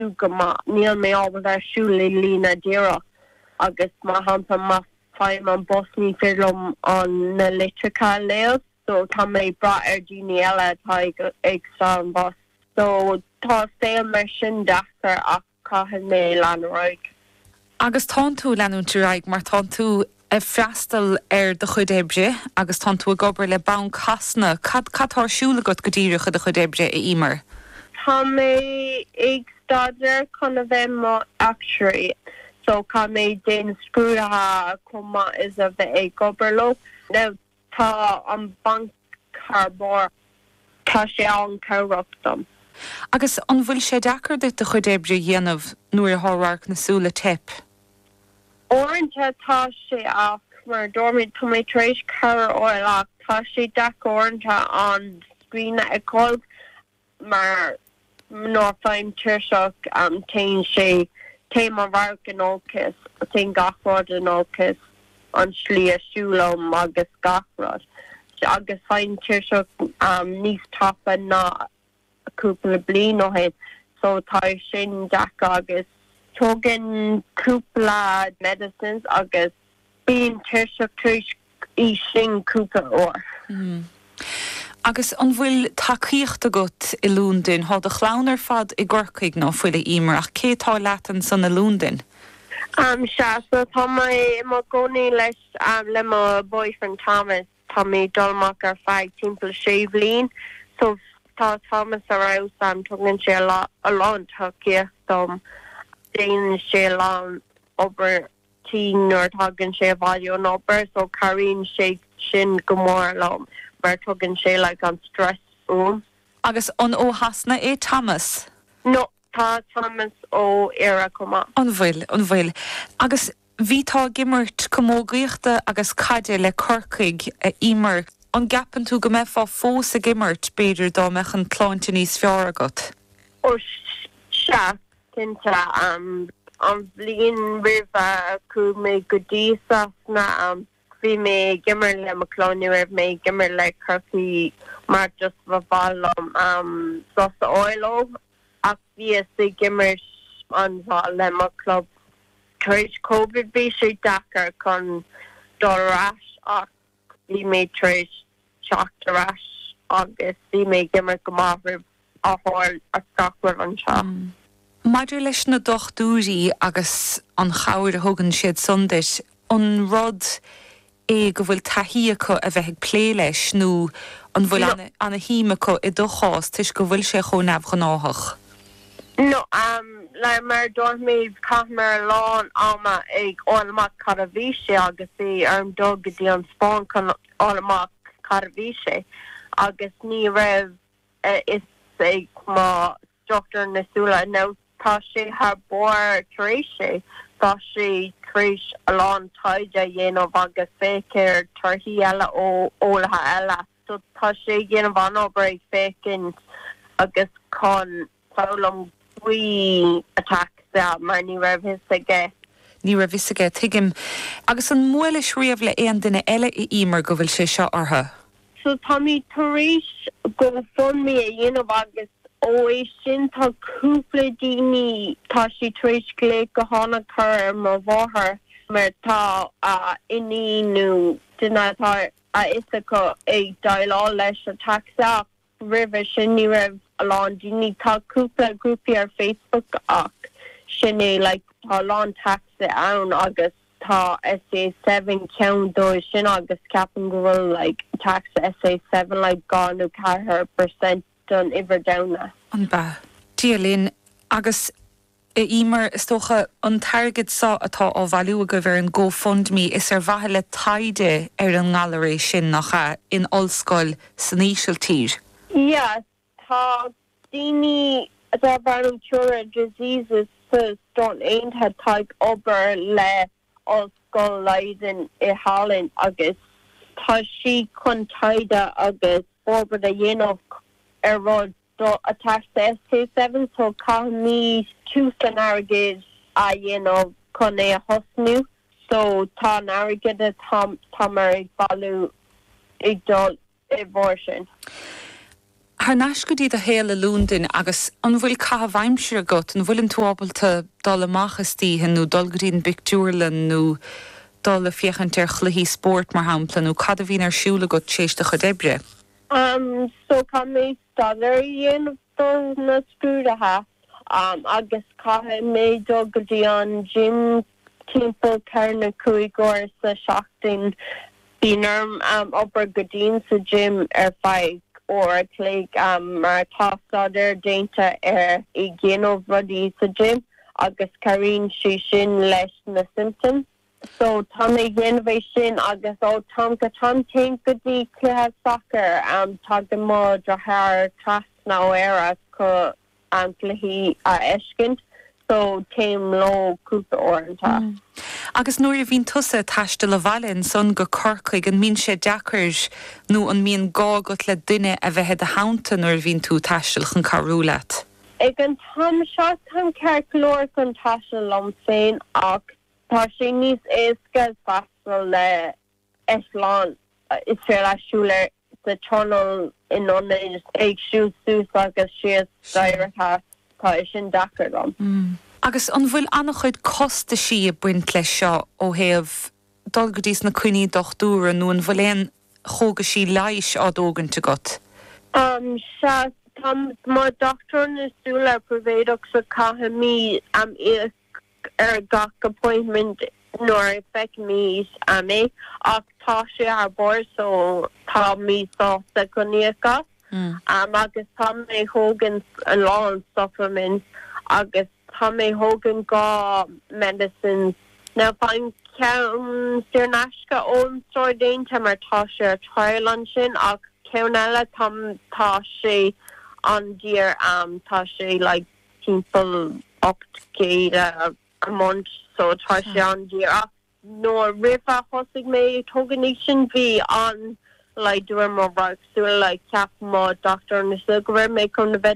goma níl mé ábal ar siúla lína dira agus má hampa má fáim an bosní firlum an na litrica leos so tá mé bra ar díine eile tá ag san bos so tá sé mar sin dachar ach caihan mé leanróig. Agus tá tú leanúntaráig mar tá tú freastal ar de chudébre agus tá tú a gobar le ban casna catársúla go dtíire chu de chudébre i imar. Tá mé ag staidir chuna bheith má actually so cá mé déan scrúdatha cuma is a bheith ag gobar lo now tá an bank carbór tá sé an cereachtam. Agus an bhfuil sé dachar de chudébre dhéanamh nuair a háráach nasúla tip. Orinthe tá sé ach mar dormid tomatréis car oilach tá sé dach orinthe an scrína ag mar nó fáim tuirseach tain sé téim an bhar an ócas tain gachrád an ócas an slí asúlam agus gachrád agus fáim tuirseach níos tapa ná cúpla bliain ó héad so tá sin dach agus Tugin cúpla medicines agus bíon tuirseach tríis í sin cúpla ó. Agus an bhfuil takeíocht agat i lúndin há a chlánar fad i gcorcaig nó fuile imar ach cétá leatan san na lúndin. Se so tá má gcónaí leis le má boyfriend Thomas tá mé dulmach ar feig timppla sé bliain so tá Thomas ará tugann sé a lán tuciacht déan sé lá obair tí nuair tugann sé bhaile an obair so caríonn sé sin go mór lom mar tugann sé le an stress Agus an ó hasna é Thomas? No, tá Thomas ó éire cuma. An bhfuil. Agus bhítá gimmert commógaíochta agus caide le corcaig a imar an gapan tú go mé fá fós a gimmert beidir dá mechan cláinte níos fear agat. Ó se cinnte an bblion rih chu mé go díosach na bhí mé gimmer le maclóniú mé gimmer le corcaí mar just bhálum sos oilo ach bhí sé gimmer an bhá le ma club tuéis COVID bhí sé dachar chun dorás ach bhí mé tuéis seachtarás agus bhí mé gimmer go máthir a háil a scachar an seo. Maidir leis na dochtúí agus an chair a thugann siad sundais an rud é go bhfuil taíacha a bheith plé leis nó an bhfuil anna híimecha i dochás tuis go bhfuil sé chun nabh gnáthach. No, le mar dormid camar lán ama ag álamach carabhíse agus é arm dog go dtí an spáin chun álamach carabhíse agus ní raibh is ag má structar nasúla nó tá sé haar bór taréis sé tá sé taréis a lán taide dhéanamh agus fécéir tarthaí eile ó ólatha eile so tá sé dhéanamh an obair ag fécinn agus chun fálam buí attack mar ní raibh hisaige. Ní raibh hisaige tuigim agus an muile sríomh le éon duine eile i imar go bhfuil sé seo ortha. So tá mí taréis go fun mí a dhéanamh agus ó sin tá cúpla daoine tá sí taréis lé go hána chur má bmháthair mar tá iníú duine tá isacha ag dailá leis a taxa rih sin ní raibh a lán daoine tá cúpla grúpi ar Facebook ach sin é le tá lán taxa ann agus tá SA7 ceann dó sin agus ceapan go bhfuil le taxa SA7 le gáú 4% don iwwer downa. An ba. Díalín agus i imar is tócha an target sa atá á bhailú go bhar an GoFundMe is ar bhaithe le taide ar an ngalaréis sin nach in ollscoil san íseal tír. Yes, tá daoine atá bhain cure diseases sa stón aonthe taig obair le ollscoil Leiden I Hallin agus tá si chun taide agus forbad a dhéanamh ar rud attached to SK7 so ní túsan airgid a dhéanamh chun é a hosnú so tá airgid a tá mar ag bailú ag dul I bhór sin. Har nascudí a héle lúndin agus an bhfuil cá bhaimseir got an bhfuiln túábalta dul amachchastíhan nó dulgurín Bictúrlan nó dul a fiochantir chluhí sport mar hamplan nó cad a bhín ar siúla go téiste chu débre. So tá mé stadar dhéanamh na scrúdathe agus cathe mé dulgadí an gym timppel cearna cuaigóir sa seachtain bíarm obair godín sa gym ar feig or like mar tástadar dénta I ggéanamh rudí sa gym agus caríonn sí sin leis na symptoms. So tá mé dhéanamh sin agus ó tom go tom céim gotí cluthe soccer tá go mó drathir tras ná éire chu cluhí a eiscint. So céim lo cúpa orintá. Agus nuair a bhín tusa taiste le bhailinn son go corcaig an mín sé deacair nó an míon gágat le duine a bheithe a háanta nuair bhín tú taisteach an carúlaat. Ag an tam seo tam ceirlóir an taiste lom féin ach tá sé níos éasca fastal le Eisleán is fé leisúla sa channel in onnéid ag siú sús agus sios dairetá tá sin dachar lom. Agus an bhfuil annach chuid costa sí a buint lei seo ó héamh dulgadís na cuiní dochtúra nó an bhfuléon chóga sí leiis ádógannta got. Se tam má doctor na súla provéideach sa cathe mí éas ar gach appointment nóir feic mís mé ach tá sé ar bor so tá mí sásta go níocha agus tá mé hógan an lá supplements agus tá mé hógan gá medicines na fáin ceann stearnasca ón stráid dénta mar tá sé ar trial an sin ach ceann eile tá sé an dír tá sé like timppel 8 a month so tá sé an dír ach nó rifa hosig mé tóganí sin bhí an like dúir mar ragsú like ceap má doctor na sugar mé chun na vet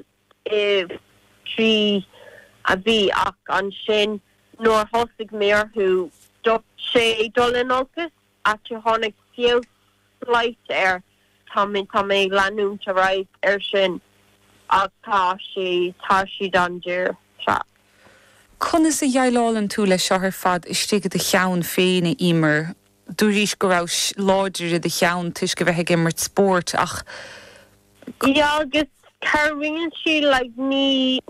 trí a bhí ach an sin nóir hosig méarthú sé dul in agus a tú tháinig fios leit ar tá mé leanúnta raibh ar sin ach tá sí don dír se. Conas a dhealálan tú le seothar fad istigad a cheann féin imar dúrís go rás láidir a cheann tuis go bheith gimmart sport ach agus carríonn si like ní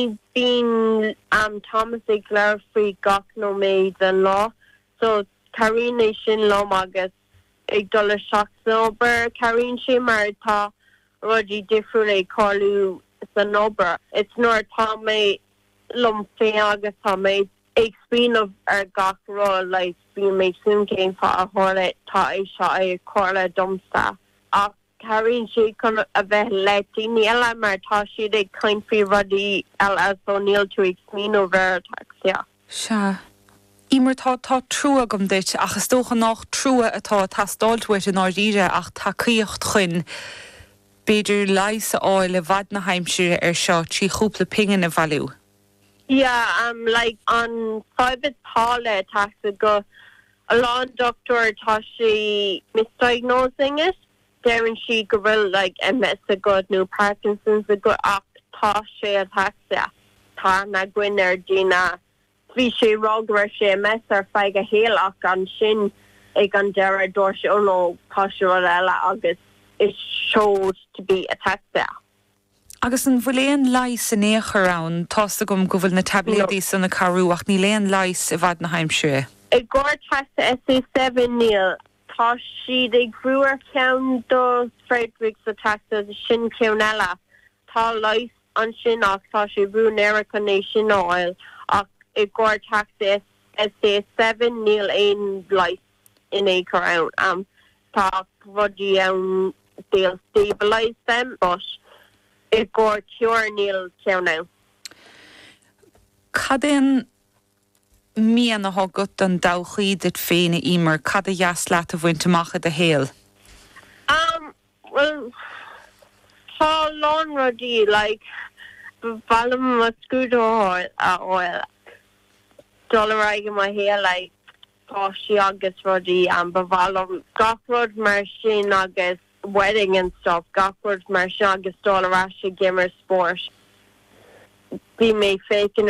bín Thomas ag leir faoi gach nó méid an lá so carríonn sin lom agus ag dul seach nóbar carríonn si mar tá rudí difriúil é cáilú san nóbar it's nóir tá mé lom fé agus tá mé ag spíanamh ar gach rá like bíon mé sún céim fá a tháinig tá é seo é cóla domsa ach carríonn si chun a bheith le daoine eile mar tá siad ag cain faoi rudí eile so níl tú ag smíanú bhar taxia. Se. Imar tá trúa gom duit achas tócha nach trúa atá tastáiltuit in áíre ach taíocht chuin beidir leis áil le bhad na heimsúre ar seo trí chúpla pingin a bhú. Yeah, like on private parlor taxa go a law doctor tá she misdiagnosing it. Darren she go like MS a good new Parkinson's a good ach tá she a taxa. Tá na gwynner Gina vi she rogra she MS ar feig a héal ach an sin ag an dera dor she ono tá she ela agus it shows to be a taxa. Agus an bhfuléon leis in écharrán tásta gom go bhfuil na tabléí san na carú ach ní léon leis a bhd na heimsúe. I ggur testa SA7 níl tá siad ag brúar ceann do Fredericks a testa sin ceann eile tá leis an sin ach tá sé brú America Nation Oil ach I ggur testa SA7 níl aon leis in écharrán tá rudí an they'll stabilise them but I ggur cure níl ceann now. Cadén mian a hogut an dawchaíd it féine imar cad a jas leat a bhaint amach a héal? Well, tá lán rudí, like, bhalam a scúdó oil. Dollar aige ma héal, like, tá sí agus rudí, bhalam gach rud mar sin agus wedding and stuff. Gawkwards mar sin agus dólar gamer sport. Be me faking